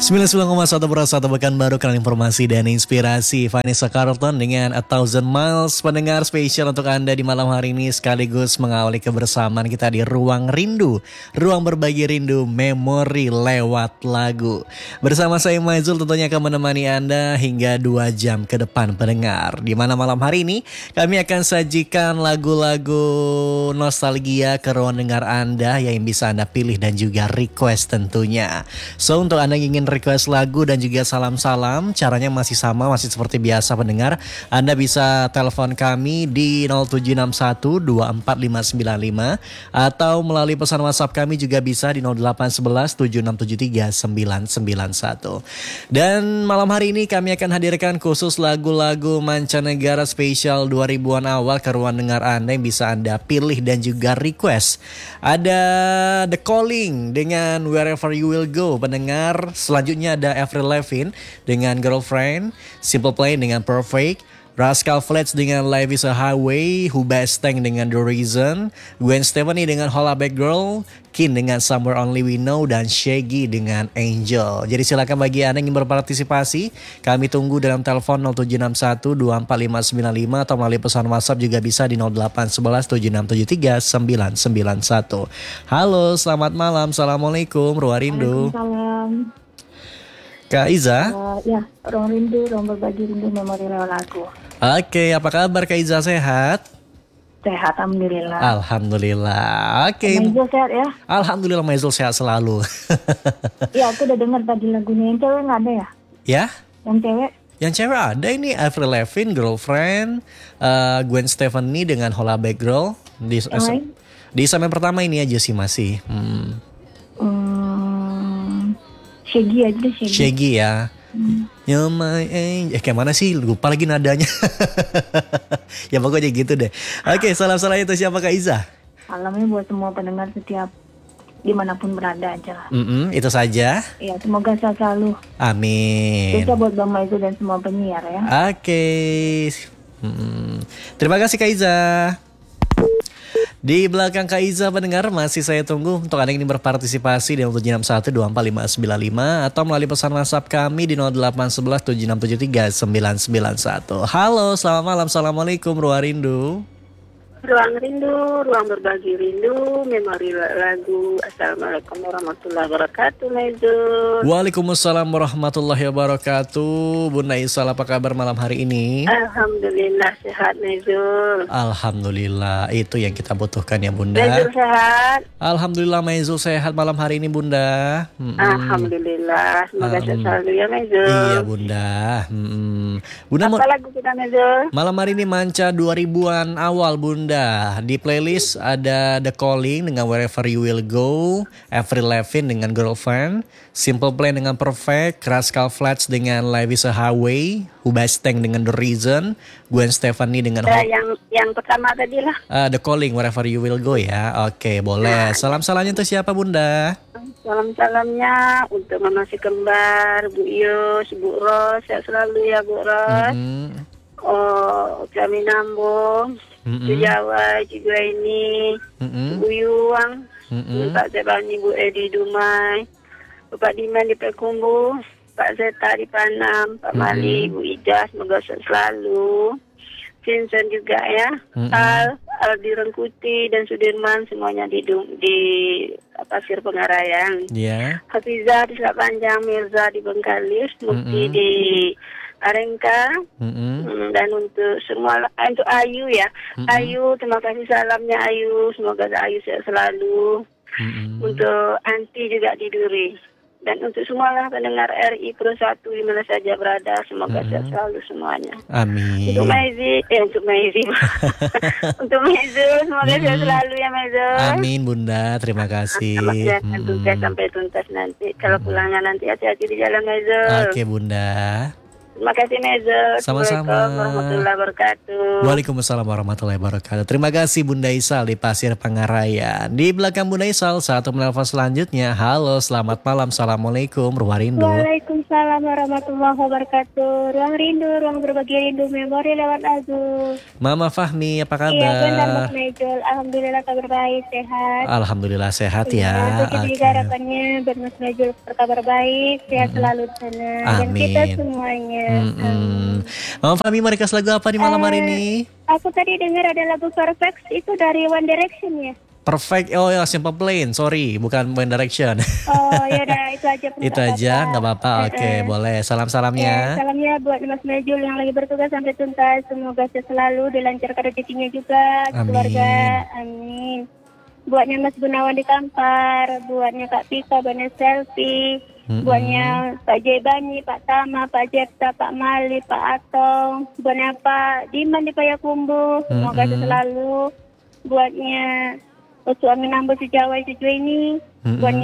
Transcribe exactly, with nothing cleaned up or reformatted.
sembilan puluh sembilan koma satu Persatu Pekanbaru, kalian informasi dan inspirasi. Vanessa Carlton dengan A Thousand Miles, pendengar spesial untuk Anda di malam hari ini, sekaligus mengawali kebersamaan kita di Ruang Rindu, ruang berbagi rindu, memori lewat lagu. Bersama saya Maizul tentunya akan menemani Anda hingga dua jam ke depan, pendengar. Di mana malam hari ini kami akan sajikan lagu-lagu nostalgia ke ruang dengar Anda yang bisa Anda pilih dan juga request tentunya. So untuk Anda yang ingin request lagu dan juga salam-salam, caranya masih sama, masih seperti biasa pendengar. Anda bisa telepon kami di nol tujuh enam satu dua empat lima sembilan lima atau melalui pesan WhatsApp kami juga bisa di nol delapan satu satu tujuh enam tujuh tiga sembilan sembilan satu. Dan malam hari ini kami akan hadirkan khusus lagu-lagu mancanegara spesial dua ribuan awal ke ruang dengar Anda yang bisa Anda pilih dan juga request. Ada The Calling dengan Wherever You Will Go, pendengar. Selanjutnya ada Avril Lavigne dengan Girlfriend, Simple Plan dengan Perfect, Rascal Flatts dengan Life is a Highway, Hubastang dengan The Reason, Gwen Stefani dengan Holla Back Girl, Kin dengan Somewhere Only We Know, dan Shaggy dengan Angel. Jadi silakan bagi Anda yang ingin berpartisipasi, kami tunggu dalam telepon nol tujuh enam satu dua empat lima sembilan lima atau melalui pesan WhatsApp juga bisa di nol delapan satu satu tujuh enam tujuh tiga sembilan sembilan satu. Halo, selamat malam. Assalamualaikum, Ruang Rindu. Waalaikumsalam. Kak Iza? Uh, ya, ruang rindu, ruang berbagi rindu, memori lewat lagu. Oke, apa kabar Kak Iza, sehat? Sehat, alhamdulillah. Alhamdulillah. Oke. Maizul sehat ya? Alhamdulillah, Maizul sehat selalu. Iya, aku udah dengar tadi lagunya. Yang cewek nggak ada ya? Ya? Yang cewek? Yang cewek ada ini, Avril Lavigne, Girlfriend, uh, Gwen Stefani dengan Holla Back Girl. Di, uh, di segmen pertama ini aja sih masih. Hmm. Hmm, Shaggy aja deh, Shaggy. Shaggy ya. Hmm. You're my angel. Eh kayak mana sih? Lupa lagi nadanya. Ya pokoknya gitu deh. Oke, salam-salam itu siapa Kak Iza? Salamnya buat semua pendengar setiap dimanapun berada aja lah. Mm-mm, itu saja. Iya, semoga sehat selalu. Amin. Bisa buat Bang Maizul dan semua penyiar ya. Oke. Mm-mm. Terima kasih Kak Iza. Di belakang Kak Iza pendengar, masih saya tunggu untuk Anda yang ingin berpartisipasi di nol tujuh enam satu dua empat lima sembilan lima atau melalui pesan WhatsApp kami di nol delapan satu satu tujuh enam tujuh tiga sembilan sembilan satu. Halo, selamat malam. Assalamualaikum, Ruang Rindu. Ruang Rindu, ruang berbagi rindu, memori lagu. Assalamualaikum warahmatullahi wabarakatuh, Maizul. Waalaikumsalam warahmatullahi wabarakatuh. Bunda Isal, apa kabar malam hari ini? Alhamdulillah sehat, Maizul. Alhamdulillah, itu yang kita butuhkan ya Bunda. Maizul sehat. Alhamdulillah, Maizul sehat malam hari ini Bunda. Hmm. Alhamdulillah, semoga um, sehat selalu ya Maizul. Iya Bunda. Hmm. Bunda apa lagu kita Maizul? Malam hari ini manca dua ribuan awal Bunda. Di playlist ada The Calling dengan Wherever You Will Go, Avril Lavigne dengan Girlfriend, Simple Plan dengan Perfect, Rascal Flatts dengan Life is a Highway, Hubastang dengan The Reason, Gwen Stefani dengan uh, yang yang pertama tadi lah. Uh, The Calling, Wherever You Will Go ya. Oke, boleh. Salam-salamnya untuk siapa Bunda? Salam-salamnya untuk Mama si Kembar, Bu Yus, Bu Ros, sehat selalu ya Bu Ros. Mm-hmm. Oh, kami nambung. Mm-hmm. Jawa juga ini, mm-hmm. Bu Yuang, mm-hmm. Pak Zebani, Bu Edi Dumai, Bapak Diman di Pekumbu, Pak Zeta di Panam, Pak mm-hmm. Mali, Bu Ida, semoga selalu, Vincent juga ya, mm-hmm. Al, Al di Rengkuti dan Sudirman semuanya di di Pasir Pengarayan. Yeah. Hafizah di Selat Panjang, Mirza di Bengkalis, Mukti mm-hmm. di Arengka, mm-hmm. dan untuk semua, untuk Ayu ya, mm-hmm. Ayu, terima kasih salamnya Ayu, semoga Ayu sehat selalu, mm-hmm. untuk Anti juga di Duri, dan untuk semua lah pendengar R I Pro satu di mana saja berada, semoga mm-hmm. sehat selalu semuanya. Amin. Untuk Maizi, eh untuk Maizi, untuk Maizul, semoga mm-hmm. sehat selalu ya Maizul. Amin Bunda, terima kasih. Ya, mm-hmm. tuntas sampai tuntas nanti, kalau mm-hmm. pulangnya nanti hati-hati di jalan Maizul. Oke Bunda. Terima kasih Maizul. Sama-sama. Assalamualaikum warahmatullahi wabarakatuh. Waalaikumsalam warahmatullahi wabarakatuh. Terima kasih Bunda Isal di Pasir Pengarayan. Di belakang Bunda Isal, satu menelpon selanjutnya. Halo, selamat malam. Assalamualaikum, Ruang Rindu. Waalaikumsalam. Waalaikumsalam warahmatullahi wabarakatuh. Ruang rindu, ruang berbagi rindu memori lewat lagu. Mama Fahmi, apa kabar? Iya benar Mas Mejol. Alhamdulillah kabar baik, sehat. Alhamdulillah sehat ya. Iya, begitu juga Oke. harapannya biar Mas Mejol berkabar baik, sehat selalu di sana. Dan Amin. kita semuanya. Mm-mm. Mama Fahmi mau request lagu apa di malam hari Eh, ini? Aku tadi dengar ada lagu Perfect itu dari One Direction ya. Perfect, oh ya Simple Plan, sorry bukan One Direction. Oh ya udah itu aja. pun Itu nggak aja, apa-apa. nggak apa-apa. Oke, Eh, eh. boleh. Ya, Salam-salamnya. salamnya buat Mas Mejul yang lagi bertugas sampai tuntas. Semoga sehat selalu, dilancarkan rezekinya juga di Amin. keluarga. Amin. Buatnya Mas Gunawan di Kampar, buatnya Kak Pika, buatnya Selfie, Mm-mm. buatnya Pak Jebani, Pak Tama, Pak Jepta, Pak Mali, Pak Atong, buatnya Pak Diman di Payakumbuh. Semoga sehat Mm-mm. selalu. Buatnya Suami Nambo Sejawai Sejuini, Mm-mm. buatnya